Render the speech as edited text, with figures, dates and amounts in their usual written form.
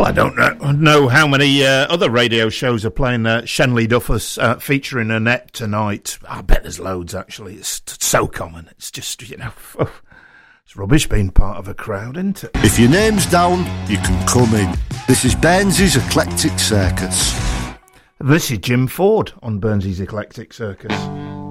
Well, I don't know how many other radio shows are playing Shenley Duffus featuring Annette tonight. I bet there's loads, actually. It's so common. It's just, it's rubbish being part of a crowd, isn't it? If your name's down, you can come in. This is Burnsy's Eclectic Circus. This is Jim Ford on Burnsy's Eclectic Circus.